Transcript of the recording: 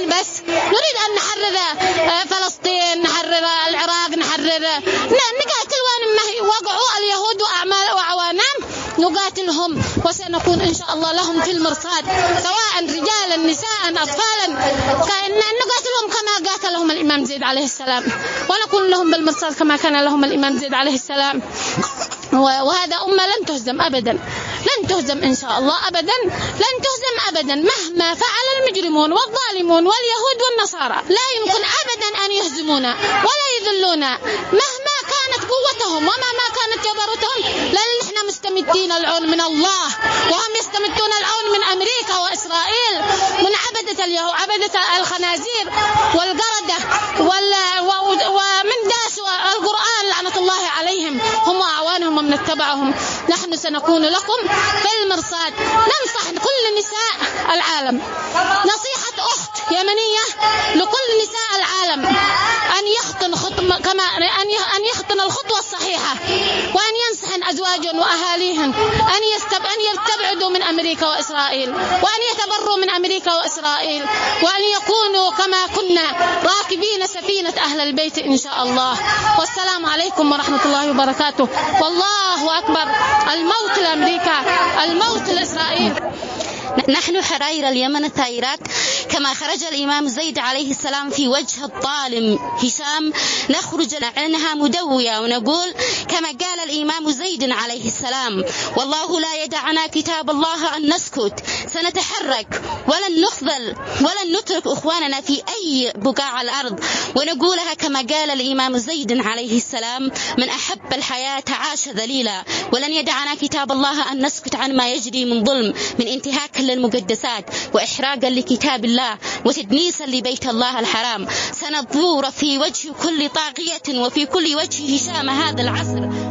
لبنان بس، نريد أن نحرر فلسطين، نحرر العراق، نقاتل وين ما وقعوا اليهود وأعوانهم نقاتلهم، وسنكون إن شاء الله لهم في المرصاد سواء رجالا نساء أطفالا، نقاتلهم كما قاتلهم الإمام زيد عليه السلام، ونكون لهم بالمرصاد كما كان لهم الإمام زيد عليه السلام. وهذا أمة لن تهزم أبدا، لن تهزم إن شاء الله أبدا، لن تهزم أبدا مهما فعل المجرمون والظالمون واليهود والنصارى، لا يمكن أبدا أن يهزمونا ولا يذلونا مهما كانت قوتهم ومهما كانت جبروتهم، لأن نحن مستمدين العون من الله، وهم يستمدون العون من أمريكا وإسرائيل، من عبدة الخنازير والقردة ومن داسوا القرآن لعنة الله عليهم، هم وأعوانهم ومن اتبعهم. نحن سنكون لكم في المرصاد. ننصح كل نساء العالم نصيحة أخت يمنية لكل نساء العالم أن يخطن الخطوة الصحيحة، وأن ينصحن أزواجهن وأهاليهن أن يستبعدوا من أمريكا وإسرائيل، وأن يتبروا من أمريكا وإسرائيل، وأن يكونوا كما كنا راكبين سفينة أهل البيت إن شاء الله. والسلام عليكم ورحمة الله وبركاته. والله أكبر. الموت لأمريكا، الموت لإسرائيل. نحن حراير اليمن الثائرات كما خرج الإمام زيد عليه السلام في وجه الظالم هشام، نخرج عنها مدوية ونقول كما قال الإمام زيد عليه السلام: والله لا يدعنا كتاب الله أن نسكت، سنتحرك ولن نخذل ولن نترك أخواننا في أي بقاع الأرض، ونقولها كما قال الإمام زيد عليه السلام: من أحب الحياة عاش ذليلا، ولن يدعنا كتاب الله أن نسكت عن ما يجري من ظلم، من انتهاك للمقدسات وإحراقا لكتاب الله وتدنيسا لبيت الله الحرام. سنظور في وجه كل طاغية وفي كل وجه هشام هذا العصر.